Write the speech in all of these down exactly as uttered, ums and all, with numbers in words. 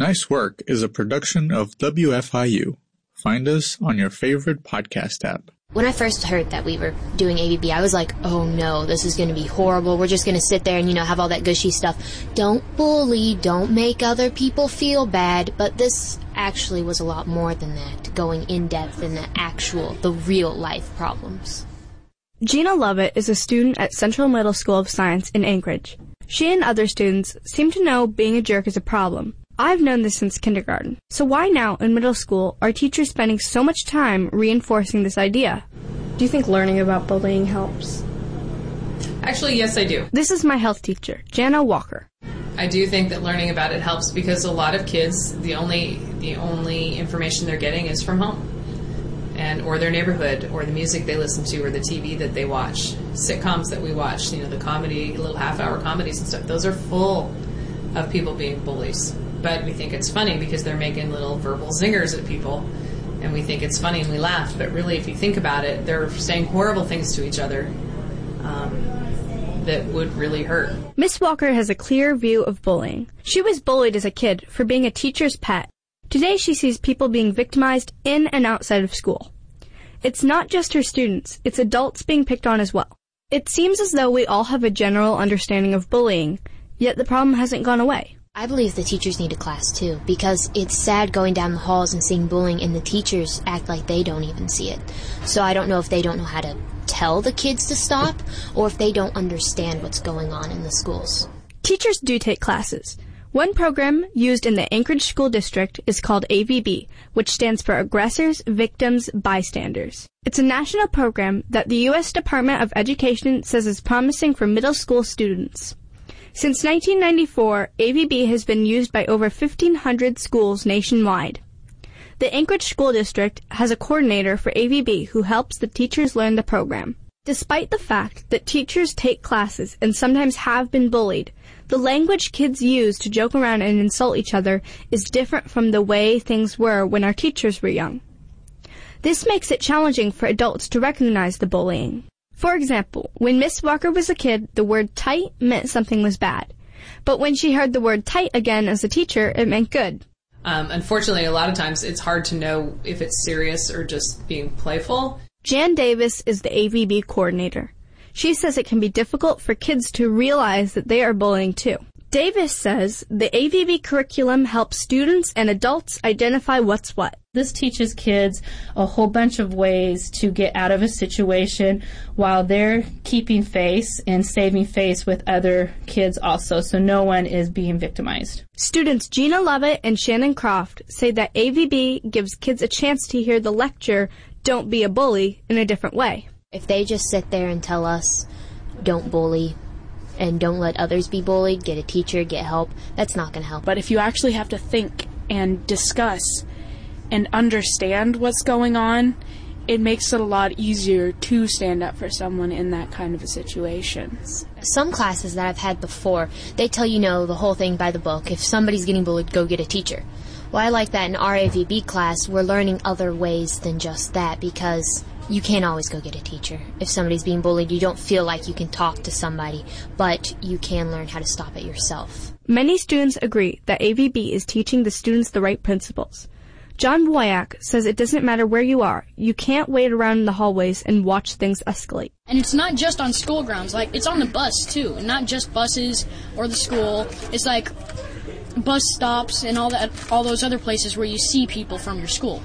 Nice Work is a production of W F I U. Find us on your favorite podcast app. When I first heard that we were doing A V B, I was like, oh no, this is going to be horrible. We're just going to sit there and, you know, have all that gushy stuff. Don't bully, don't make other people feel bad. But this actually was a lot more than that, going in depth in the actual, the real life problems. Gina Lovett is a student at Central Middle School of Science in Anchorage. She and other students seem to know being a jerk is a problem. I've known this since kindergarten. So why now, in middle school, are teachers spending so much time reinforcing this idea? Do you think learning about bullying helps? Actually, yes, I do. This is my health teacher, Jana Walker. I do think that learning about it helps because a lot of kids, the only the only information they're getting is from home, and or their neighborhood, or the music they listen to, or the T V that they watch, sitcoms that we watch, you know, the comedy, little half-hour comedies and stuff. Those are full of people being bullies. But we think it's funny because they're making little verbal zingers at people, and we think it's funny and we laugh. But really, if you think about it, they're saying horrible things to each other um, that would really hurt. Miss Walker has a clear view of bullying. She was bullied as a kid for being a teacher's pet. Today, she sees people being victimized in and outside of school. It's not just her students, it's adults being picked on as well. It seems as though we all have a general understanding of bullying, yet the problem hasn't gone away. I believe the teachers need a class, too, because it's sad going down the halls and seeing bullying, and the teachers act like they don't even see it. So I don't know if they don't know how to tell the kids to stop, or if they don't understand what's going on in the schools. Teachers do take classes. One program used in the Anchorage School District is called A V B, which stands for Aggressors, Victims, Bystanders. It's a national program that the U S Department of Education says is promising for middle school students. Since nineteen ninety-four, A V B has been used by over fifteen hundred schools nationwide. The Anchorage School District has a coordinator for A V B who helps the teachers learn the program. Despite the fact that teachers take classes and sometimes have been bullied, the language kids use to joke around and insult each other is different from the way things were when our teachers were young. This makes it challenging for adults to recognize the bullying. For example, when Miss Walker was a kid, the word tight meant something was bad. But when she heard the word tight again as a teacher, it meant good. Um, unfortunately, a lot of times it's hard to know if it's serious or just being playful. Jan Davis is the A V B coordinator. She says it can be difficult for kids to realize that they are bullying too. Davis says the A V B curriculum helps students and adults identify what's what. This teaches kids a whole bunch of ways to get out of a situation while they're keeping face and saving face with other kids also, so no one is being victimized. Students Gina Lovett and Shannon Croft say that A V B gives kids a chance to hear the lecture, "Don't be a bully," in a different way. If they just sit there and tell us, don't bully, and don't let others be bullied, get a teacher, get help, that's not going to help. But if you actually have to think and discuss and understand what's going on, it makes it a lot easier to stand up for someone in that kind of a situation. Some classes that I've had before, they tell you, know, the whole thing by the book. If somebody's getting bullied, go get a teacher. Well, I like that in our A V B class, we're learning other ways than just that, because you can't always go get a teacher. If somebody's being bullied, you don't feel like you can talk to somebody, but you can learn how to stop it yourself. Many students agree that A V B is teaching the students the right principles. John Boyack says it doesn't matter where you are. You can't wait around in the hallways and watch things escalate. And it's not just on school grounds. Like, it's on the bus, too. And not just buses or the school. It's like bus stops and all that, all those other places where you see people from your school.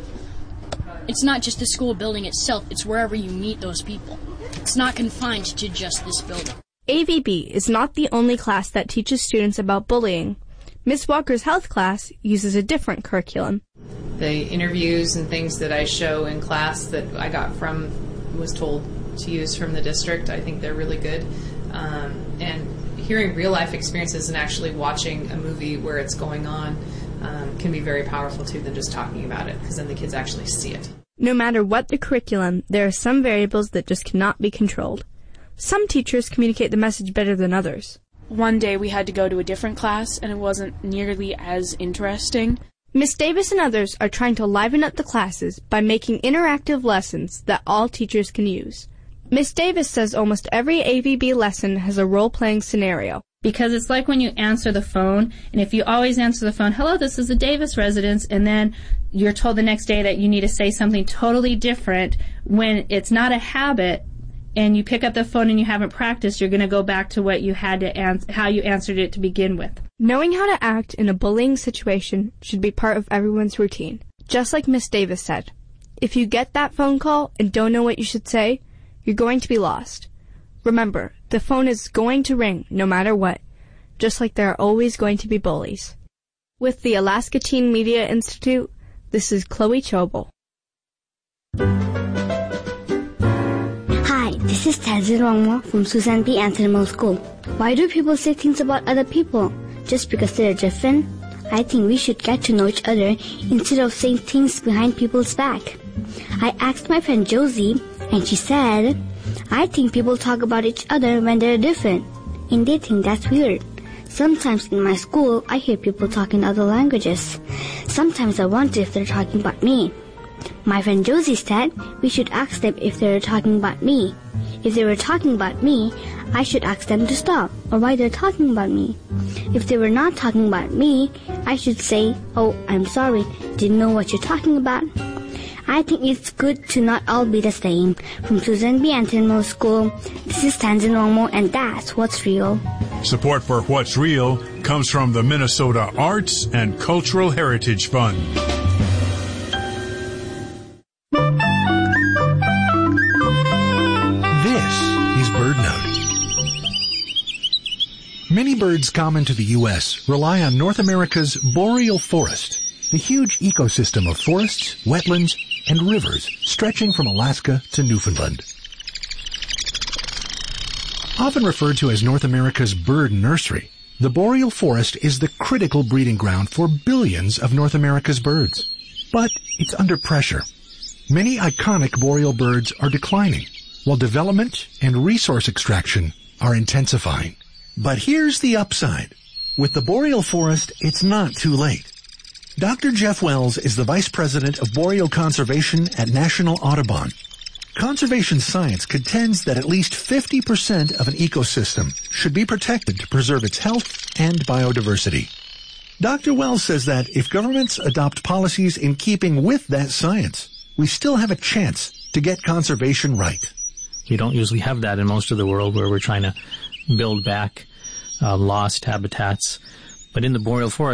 It's not just the school building itself. It's wherever you meet those people. It's not confined to just this building. A V B is not the only class that teaches students about bullying. Miss Walker's health class uses a different curriculum. The interviews and things that I show in class that I got from, was told to use from the district, I think they're really good. Um, and hearing real-life experiences and actually watching a movie where it's going on um, can be very powerful, too, than just talking about it, because then the kids actually see it. No matter what the curriculum, there are some variables that just cannot be controlled. Some teachers communicate the message better than others. One day we had to go to a different class, and it wasn't nearly as interesting. Miss Davis and others are trying to liven up the classes by making interactive lessons that all teachers can use. Miss Davis says almost every A V B lesson has a role-playing scenario. Because it's like when you answer the phone, and if you always answer the phone, hello, this is the Davis residence, and then you're told the next day that you need to say something totally different when it's not a habit, and you pick up the phone and you haven't practiced, you're going to go back to what you had to ans- how you answered it to begin with. Knowing how to act in a bullying situation should be part of everyone's routine. Just like Miss Davis said, if you get that phone call and don't know what you should say, you're going to be lost. Remember, the phone is going to ring no matter what, just like there are always going to be bullies. With the Alaska Teen Media Institute, this is Chloe Chobel. Hi, this is Tenzin Rongmo from Susan B. Anthony Middle School. Why do people say things about other people? Just because they're different? I think we should get to know each other instead of saying things behind people's back. I asked my friend Josie, and she said, I think people talk about each other when they're different, and they think that's weird. Sometimes in my school, I hear people talking other languages. Sometimes I wonder if they're talking about me. My friend Josie said we should ask them if they were talking about me. If they were talking about me, I should ask them to stop, or why they're talking about me. If they were not talking about me, I should say, oh, I'm sorry, didn't know what you're talking about. I think it's good to not all be the same. From Susan B. Anthony Middle School, this is Tenzin Rongmo, and that's What's Real. Support for What's Real comes from the Minnesota Arts and Cultural Heritage Fund. This is BirdNote. Many birds common to the U S rely on North America's boreal forest, the huge ecosystem of forests, wetlands, and rivers stretching from Alaska to Newfoundland. Often referred to as North America's bird nursery, the boreal forest is the critical breeding ground for billions of North America's birds. But it's under pressure. Many iconic boreal birds are declining, while development and resource extraction are intensifying. But here's the upside. With the boreal forest, it's not too late. Doctor Jeff Wells is the Vice President of Boreal Conservation at National Audubon. Conservation science contends that at least fifty percent of an ecosystem should be protected to preserve its health and biodiversity. Doctor Wells says that if governments adopt policies in keeping with that science, we still have a chance to get conservation right. You don't usually have that in most of the world where we're trying to build back uh, lost habitats. But in the boreal forest,